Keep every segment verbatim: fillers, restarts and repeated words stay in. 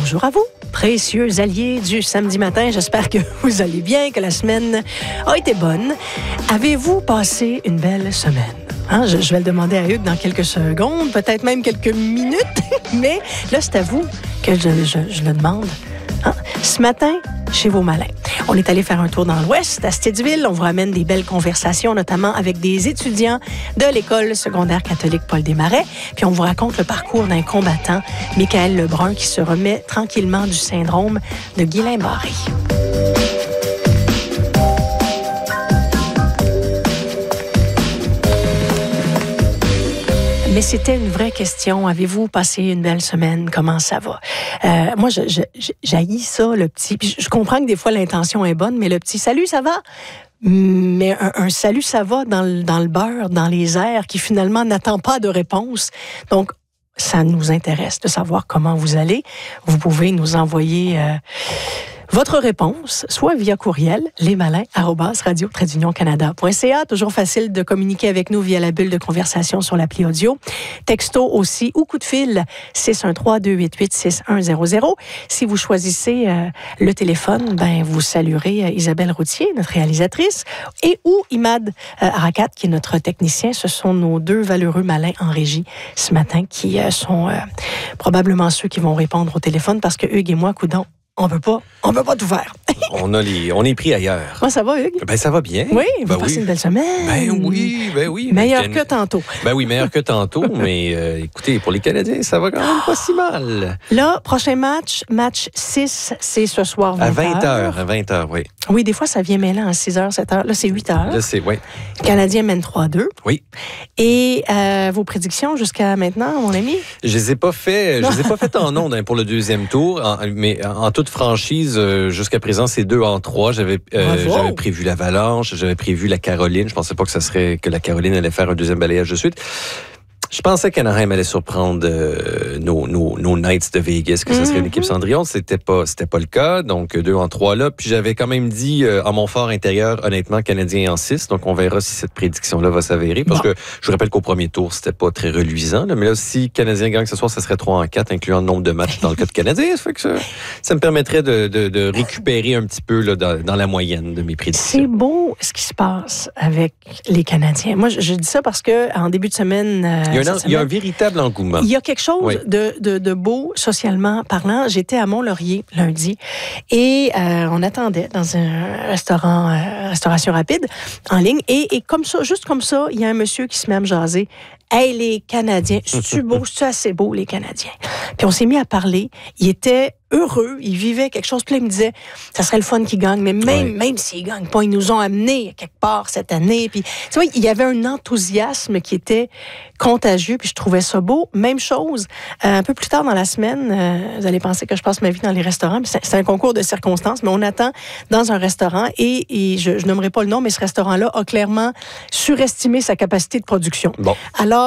Bonjour à vous, précieux alliés du samedi matin. J'espère que vous allez bien, que la semaine a été bonne. Avez-vous passé une belle semaine? Hein, je, je vais le demander à Hugues dans quelques secondes, peut-être même quelques minutes, mais là, c'est à vous que je, je, je le demande. Hein? Ce matin, chez vos malins, on est allé faire un tour dans l'Ouest, à Stittsville. On vous ramène des belles conversations, notamment avec des étudiants de l'École secondaire catholique Paul Desmarais. Puis on vous raconte le parcours d'un combattant, Michael Lebrun, qui se remet tranquillement du syndrome de Guillain-Barré. Mais c'était une vraie question. Avez-vous passé une belle semaine? Comment ça va? Euh, moi, je, je, je, j'haïs ça, le petit. Puis je, je comprends que des fois, l'intention est bonne, mais le petit « salut, ça va? » Mais un, un « salut, ça va » dans le, dans le beurre, dans les airs, qui finalement n'attend pas de réponse. Donc, ça nous intéresse de savoir comment vous allez. Vous pouvez nous envoyer... Euh, votre réponse, soit via courriel, lesmalins arobase radio tiret union canada point c a. Toujours facile de communiquer avec nous via la bulle de conversation sur l'appli audio. Texto aussi ou coup de fil, six un trois, deux huit huit, six un zéro zéro. Si vous choisissez euh, le téléphone, ben vous saluerez euh, Isabelle Routier, notre réalisatrice, et ou Imad euh, Arakat, qui est notre technicien. Ce sont nos deux valeureux malins en régie ce matin qui euh, sont euh, probablement ceux qui vont répondre au téléphone parce que Hugues et moi, coudons, on peut pas, on peut pas tout faire. on a les, on est pris ailleurs. Moi, ça va, Hugues? Ben ça va bien. Oui, vous ben passez oui. une belle semaine. Ben oui, ben oui. Meilleur ben, que tantôt. Ben oui, meilleur que tantôt, mais euh, écoutez, pour les Canadiens, ça va quand même pas si mal. Là, prochain match, match six, c'est ce soir vingt heures. À vingt heures, à vingt heures, oui. Oui, des fois, ça vient mêlant à six heures, sept heures. Là, c'est huit heures. Là, c'est, oui. Le Canadien mène trois deux. Oui. Et euh, vos prédictions jusqu'à maintenant, mon ami? Je les ai pas fait, je les ai pas faites en ondes hein, pour le deuxième tour, en, mais en toute franchise, euh, jusqu'à présent, c'est deux en trois. J'avais, euh, j'avais prévu l'Avalanche, j'avais prévu la Caroline. Je pensais pas que ça serait que la Caroline allait faire un deuxième balayage de suite. Je pensais qu'Anaheim allait surprendre euh, nos, nos, nos Knights de Vegas, que ça serait une équipe Cendrillon. C'était pas, c'était pas le cas. Donc, deux en trois là. Puis j'avais quand même dit, euh, à mon fort intérieur, honnêtement, Canadien en six. Donc, on verra si cette prédiction-là va s'avérer. Parce bon. que je vous rappelle qu'au premier tour, c'était pas très reluisant. Là. Mais là, si Canadien gagne ce soir, ça serait trois en quatre, incluant le nombre de matchs dans le cas de Canadien. Ça fait que ça, ça me permettrait de, de, de récupérer un petit peu là, dans, dans la moyenne de mes prédictions. C'est beau ce qui se passe avec les Canadiens. Moi, je, je dis ça parce que en début de semaine... Euh, Il y a un, il y a un véritable engouement. Il y a quelque chose oui. de, de, de beau, socialement parlant. J'étais à Mont-Laurier lundi et euh, on attendait dans un restaurant, euh, restauration rapide en ligne. Et, et comme ça, juste comme ça, il y a un monsieur qui se met à me jaser. Hey, les Canadiens, c'est-tu beau? C'est-tu assez beau, les Canadiens? Puis on s'est mis à parler. Il était heureux. Il vivait quelque chose. Puis là, il me disait, ça serait le fun qu'ils gagnent. Mais même, ouais. même s'ils gagnent pas, ils nous ont amenés quelque part cette année. Puis, tu vois, il y avait un enthousiasme qui était contagieux. Puis je trouvais ça beau. Même chose. Euh, un peu plus tard dans la semaine, euh, vous allez penser que je passe ma vie dans les restaurants. Puis c'est, c'est un concours de circonstances. Mais on attend dans un restaurant. Et, et je, je nommerai pas le nom, mais ce restaurant-là a clairement surestimé sa capacité de production. Bon. Alors,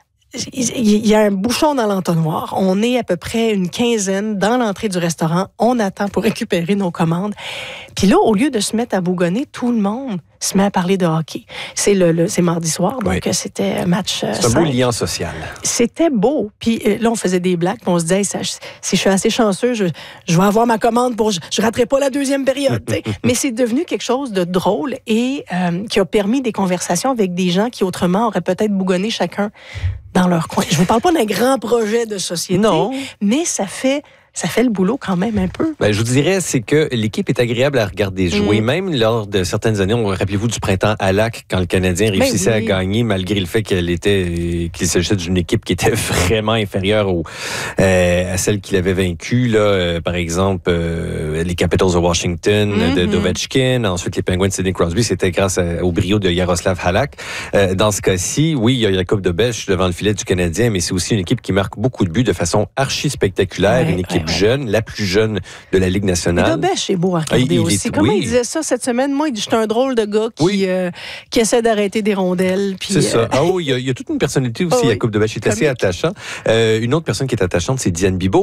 il y a un bouchon dans l'entonnoir. On est à peu près une quinzaine dans l'entrée du restaurant. On attend pour récupérer nos commandes. Puis là, au lieu de se mettre à bougonner, tout le monde se met à parler de hockey. C'est le, le c'est mardi soir, donc oui. c'était un match. C'est un beau lien social. C'était beau. Puis là, on faisait des blagues. Puis on se disait, hey, ça, si je suis assez chanceux, je, je vais avoir ma commande pour. Je, je raterai pas la deuxième période. Mais c'est devenu quelque chose de drôle et euh, qui a permis des conversations avec des gens qui autrement auraient peut-être bougonné chacun dans leur coin. Je vous parle pas d'un grand projet de société, non. mais ça fait. Ça fait le boulot quand même un peu. Ben, je vous dirais, c'est que l'équipe est agréable à regarder jouer. Mmh. Même lors de certaines années, on rappelez-vous du printemps à Lac, quand le Canadien réussissait ben oui. à gagner, malgré le fait qu'elle était, qu'il s'agissait d'une équipe qui était vraiment inférieure au, euh, à celle qu'il avait vaincue. Là, euh, par exemple, euh, les Capitals de Washington, mmh. de d'Ovechkin, ensuite les Penguins de Sidney Crosby. C'était grâce à, au brio de Jaroslav Halak. Euh, dans ce cas-ci, oui, il y a la Coupe de Bêche devant le filet du Canadien, mais c'est aussi une équipe qui marque beaucoup de buts de façon archi spectaculaire, ouais, une équipe ouais, jeune, la plus jeune de la Ligue nationale. Dobèche est beau à regarder ah, il aussi. Est, Comment oui. il disait ça cette semaine? Moi, il dit, je suis un drôle de gars qui, oui. euh, qui essaie d'arrêter des rondelles. Puis, c'est euh... ça. Ah oui, il y, y a toute une personnalité aussi oh, oui. à Coupe de Bêche. C'est assez attachant. Euh, une autre personne qui est attachante, c'est Diane Bibeau.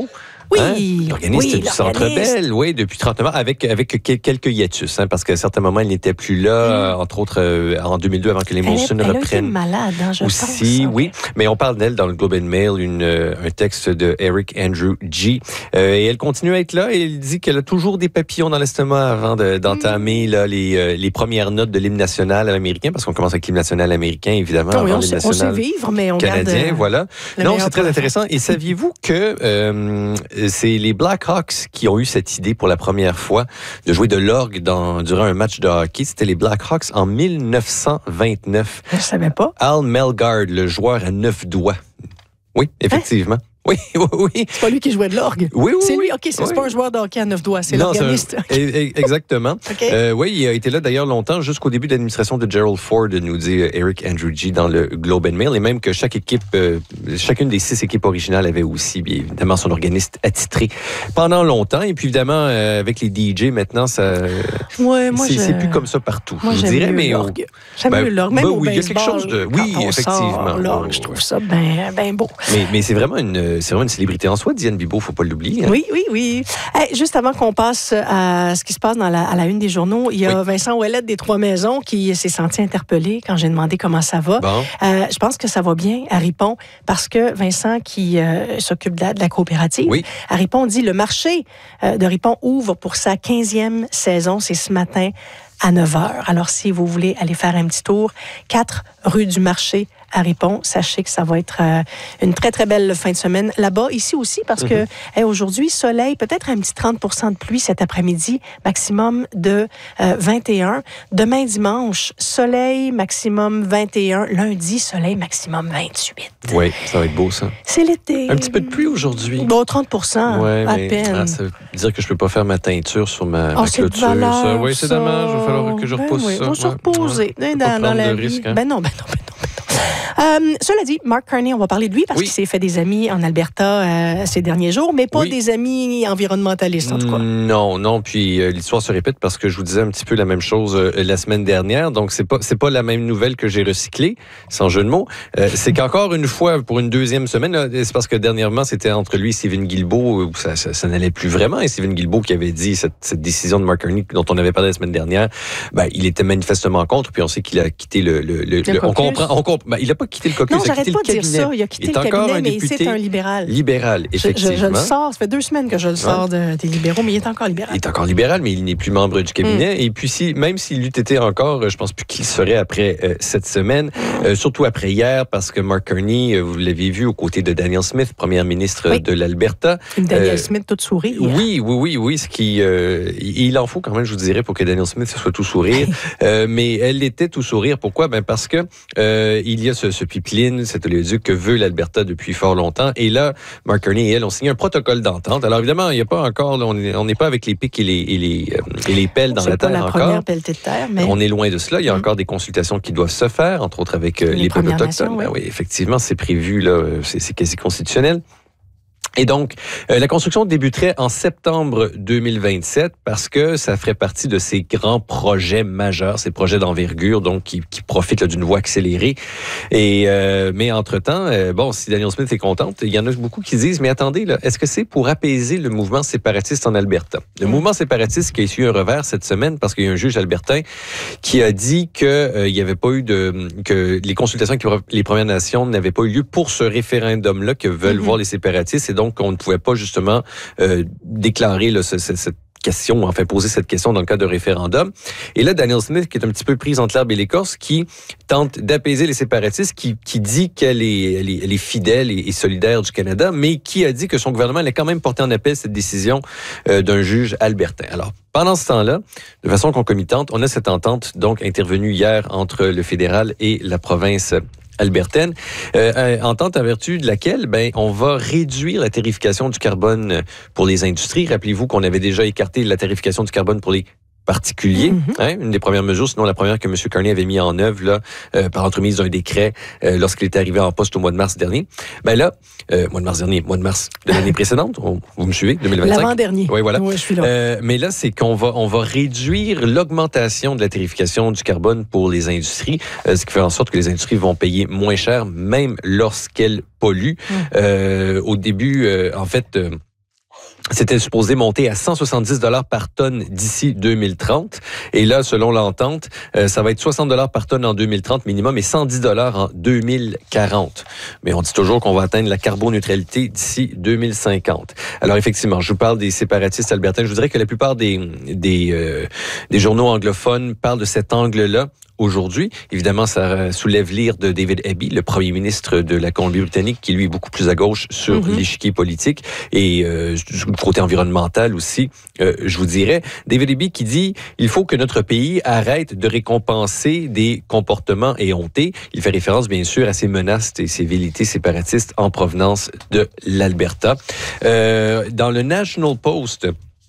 Oui, hein? L'organiste oui, du Centre Bell, oui, depuis trente-neuf ans, avec, avec quelques hiatus, hein, parce qu'à certains moments, il n'était plus là, mm. entre autres euh, en deux mille deux, avant que les Molson reprennent. Elle a été malade, hein, je aussi, pense. oui. Okay. Mais on parle d'elle dans le Globe and Mail, une, un texte de Eric Andrew G. Euh, et elle continue à être là et elle dit qu'elle a toujours des papillons dans l'estomac avant de, d'entamer mm. là, les, euh, les premières notes de l'hymne national américain, parce qu'on commence avec l'hymne national américain, évidemment, oui, avant on l'hymne sait, national on sait vivre, mais on canadien, garde, voilà. Non, c'est très intéressant. Et saviez-vous que euh, c'est les Blackhawks qui ont eu cette idée pour la première fois de jouer de l'orgue dans, durant un match de hockey? C'était les Blackhawks en mille neuf cent vingt-neuf. Je savais pas. Al Melgard, le joueur à neuf doigts. Oui, effectivement. Hein? Oui, oui, oui. C'est pas lui qui jouait de l'orgue. Oui, oui. C'est lui, OK, c'est oui. pas un joueur de hockey à neuf doigts, c'est non, l'organiste. C'est un... Exactement. Okay. euh, oui, il a été là d'ailleurs longtemps, jusqu'au début de l'administration de Gerald Ford, nous dit Eric Andrew G. dans le Globe and Mail, et même que chaque équipe, euh, chacune des six équipes originales avait aussi, bien évidemment, son organiste attitré pendant longtemps. Et puis, évidemment, euh, avec les D J, maintenant, ça, ouais, moi, c'est, je... c'est plus comme ça partout. Moi, je j'aime dirais, mieux mais l'orgue. J'aime ben, mieux l'orgue. Même ben, au oui, baseball, il y a quelque chose de... Oui, effectivement. L'orgue, je trouve ça bien ben beau. Mais, mais c'est, vraiment une, c'est vraiment une célébrité en soi, Diane Bibeau, faut pas l'oublier. Hein? Oui, oui, oui. Hey, juste avant qu'on passe à ce qui se passe dans la, à la une des journaux, il y a oui. Vincent Ouellette des Trois Maisons qui s'est senti interpellé quand j'ai demandé comment ça va. Bon. Euh, je pense que ça va bien à Ripon parce que Vincent qui euh, s'occupe de la, de la coopérative, oui. à Ripon dit le marché euh, de Ripon ouvre pour sa quinzième saison. C'est ce matin à neuf heures. Alors, si vous voulez aller faire un petit tour, quatre rue du Marché à Ripon, sachez que ça va être euh, une très, très belle fin de semaine là-bas. Ici aussi, parce mm-hmm. que hey, aujourd'hui, soleil, peut-être un petit trente pour cent de pluie cet après-midi, maximum de euh, vingt et un. Demain, dimanche, soleil, maximum vingt et un. Lundi, soleil, maximum vingt-huit. Oui, ça va être beau, ça. C'est l'été. Un petit peu de pluie aujourd'hui. Bon, trente pour cent, ouais, à mais, peine. Ah, ça veut dire que je peux pas faire ma teinture sur ma, oh, ma c'est clôture. De valeur, ça. Oui, c'est ça. dommage. Il va falloir que je repousse ben oui, ça. On va se reposer ouais. dans, dans la vie. Risque, hein? Ben non, ben non, ben non. Euh, cela dit, Mark Carney, on va parler de lui parce oui. qu'il s'est fait des amis en Alberta euh, ces derniers jours, mais pas oui. des amis environnementalistes, en tout cas. Non, non. Puis euh, l'histoire se répète parce que je vous disais un petit peu la même chose euh, la semaine dernière. Donc, c'est pas, c'est pas la même nouvelle que j'ai recyclée, sans jeu de mots. Euh, c'est qu'encore une fois, pour une deuxième semaine, là, c'est parce que dernièrement, c'était entre lui et Stephen Guilbeault où ça, ça, ça n'allait plus vraiment. Et Stephen Guilbeault qui avait dit cette, cette décision de Mark Carney dont on avait parlé la semaine dernière, ben, il était manifestement contre. Puis on sait qu'il a quitté le... le, le, le, le on comprend, on comprend, ben, il n'a pas quitté le caucus. Non, j'arrête pas de dire ça. Il a quitté il le cabinet, mais c'est un libéral. Libéral, effectivement. Je, je, je le sors. Ça fait deux semaines que je le sors ouais. de, des libéraux, mais il est encore libéral. Il est encore libéral, mais il n'est plus membre du cabinet. Mm. Et puis, si, même s'il l'eût été encore, je pense plus qu'il serait après euh, cette semaine, euh, surtout après hier, parce que Mark Carney, euh, vous l'avez vu, aux côtés de Danielle Smith, première ministre oui. de l'Alberta. Une Danielle euh, Smith toute sourire. Oui, oui, oui, oui. Ce qui, euh, il en faut quand même, je vous dirais, pour que Danielle Smith soit tout sourire. euh, mais elle était tout sourire. Pourquoi? Ben parce que euh, il y a ce, ce pipeline, cet oléoduc que veut l'Alberta depuis fort longtemps. Et là, Mark Carney et elle ont signé un protocole d'entente. Alors évidemment, il n'y a pas encore, on n'est pas avec les pics et les, et les, euh, et les pelles dans c'est la terre pas la encore. Première pelletée de terre, mais... On est loin de cela. Il y a mmh. encore des consultations qui doivent se faire, entre autres avec euh, les, les peuples autochtones. Oui. Ben oui, effectivement, c'est prévu, là, c'est, c'est quasi constitutionnel. Et donc, euh, la construction débuterait en septembre deux mille vingt-sept parce que ça ferait partie de ces grands projets majeurs, ces projets d'envergure, donc qui, qui profitent là, d'une voie accélérée. Et euh, mais entre-temps, euh, bon, si Danielle Smith est contente, il y en a beaucoup qui disent, mais attendez, là, est-ce que c'est pour apaiser le mouvement séparatiste en Alberta? Le mmh. mouvement séparatiste qui a essuyé un revers cette semaine parce qu'il y a un juge albertain qui a dit que euh, il y avait pas eu de, que les consultations avec les Premières Nations n'avaient pas eu lieu pour ce référendum-là que veulent mmh. voir les séparatistes. Et donc, donc, on ne pouvait pas justement euh, déclarer là, ce, ce, cette question, enfin poser cette question dans le cadre de référendum. Et là, Danielle Smith, qui est un petit peu prise entre l'herbe et l'écorce, qui tente d'apaiser les séparatistes, qui, qui dit qu'elle est, elle est, elle est fidèle et, et solidaire du Canada, mais qui a dit que son gouvernement allait quand même porter en appel cette décision euh, d'un juge albertain. Alors, pendant ce temps-là, de façon concomitante, on a cette entente donc intervenue hier entre le fédéral et la province albertaine, euh, entente en vertu de laquelle ben on va réduire la tarification du carbone pour les industries. Rappelez-vous qu'on avait déjà écarté la tarification du carbone pour les particulier, mm-hmm. hein, une des premières mesures, sinon la première que M. Carney avait mis en œuvre là, euh, par l'entremise d'un décret euh, lorsqu'il est arrivé en poste au mois de mars dernier. Ben là, euh, mois de mars dernier, mois de mars de l'année précédente, on, vous me suivez, deux mille vingt-cinq. L'avant-dernier. Oui, voilà. Oui, je suis là. Euh, mais là, c'est qu'on va, on va réduire l'augmentation de la tarification du carbone pour les industries, euh, ce qui fait en sorte que les industries vont payer moins cher, même lorsqu'elles polluent. Mm. Euh, au début, euh, en fait... Euh, C'était supposé monter à cent soixante-dix dollars par tonne d'ici deux mille trente. Et là, selon l'entente, euh, ça va être soixante dollars par tonne en deux mille trente minimum et cent dix dollars en deux mille quarante. Mais on dit toujours qu'on va atteindre la carboneutralité d'ici deux mille cinquante. Alors effectivement, je vous parle des séparatistes albertains. Je vous dirais que la plupart des, des, euh, des journaux anglophones parlent de cet angle-là. Aujourd'hui, évidemment, ça soulève l'ire de David Eby, le premier ministre de la Colombie-Britannique, qui lui est beaucoup plus à gauche sur mm-hmm. l'échiquier politique et euh, du côté environnemental aussi, euh, je vous dirais. David Eby qui dit « Il faut que notre pays arrête de récompenser des comportements éhontés ». Il fait référence, bien sûr, à ces menaces et ces velléités séparatistes en provenance de l'Alberta. Euh, dans le National Post,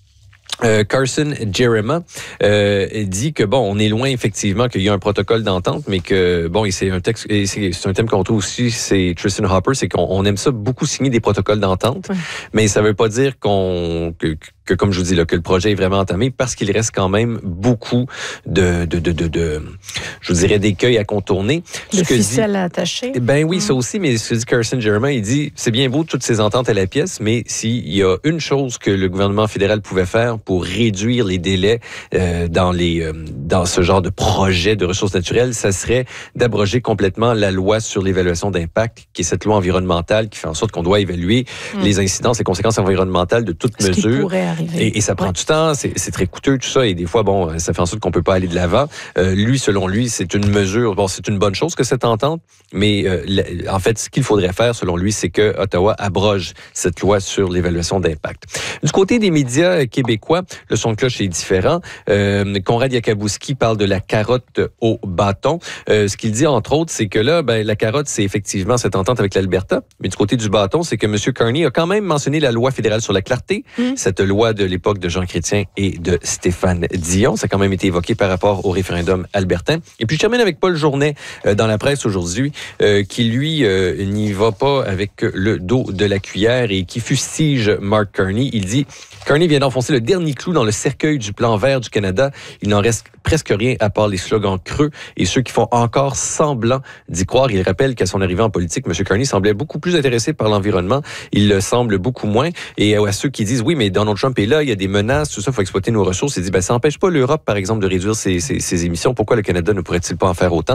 Euh, Carson Jerema euh, dit que bon, on est loin effectivement qu'il y a un protocole d'entente, mais que bon, et c'est un texte, et c'est, c'est un thème qu'on trouve aussi, c'est Tristan Hopper, c'est qu'on on aime ça beaucoup signer des protocoles d'entente, oui. mais ça veut pas dire qu'on que, que comme je vous dis là, que le projet est vraiment entamé, parce qu'il reste quand même beaucoup de de de de, de je vous dirais d'écueils à contourner. De ficelles à attacher. Ben oui, mmh. ça aussi, mais ce que dit Carson Jerema, il dit c'est bien beau toutes ces ententes à la pièce, mais s'il y a une chose que le gouvernement fédéral pouvait faire pour réduire les délais euh, dans les euh, dans ce genre de projet de ressources naturelles, ça serait d'abroger complètement la loi sur l'évaluation d'impact, qui est cette loi environnementale qui fait en sorte qu'on doit évaluer mmh. les incidences, les conséquences environnementales de toute ce mesure. Qui pourrait arriver. Et, et ça prend ouais. du temps, c'est, c'est très coûteux tout ça, et des fois bon, ça fait en sorte qu'on peut pas aller de l'avant. Euh, lui, selon lui, c'est une mesure, bon, c'est une bonne chose que cette entente, mais euh, le, en fait, ce qu'il faudrait faire, selon lui, c'est que Ottawa abroge cette loi sur l'évaluation d'impact. Du côté des médias québécois, le son de cloche est différent. Euh, Conrad Yakabouski parle de la carotte au bâton. Euh, ce qu'il dit, entre autres, c'est que là, ben, la carotte, c'est effectivement cette entente avec l'Alberta. Mais du côté du bâton, c'est que M. Carney a quand même mentionné la loi fédérale sur la clarté, mmh. cette loi de l'époque de Jean Chrétien et de Stéphane Dion. Ça a quand même été évoqué par rapport au référendum albertain. Et puis, je termine avec Paul Journet euh, dans la presse aujourd'hui, euh, qui, lui, euh, n'y va pas avec le dos de la cuillère et qui fustige Mark Carney. Il dit « Carney vient d'enfoncer le dernier clou dans le cercueil du plan vert du Canada. Il n'en reste presque rien à part les slogans creux et ceux qui font encore semblant d'y croire. » Il rappelle qu'à son arrivée en politique, M. Carney semblait beaucoup plus intéressé par l'environnement. Il le semble beaucoup moins. Et à ceux qui disent « Oui, mais Donald Trump est là, il y a des menaces, tout ça, il faut exploiter nos ressources. » Il dit ben, « Ça n'empêche pas l'Europe, par exemple, de réduire ses, ses, ses émissions. Pourquoi le Canada ne pourrait-il pas en faire autant? »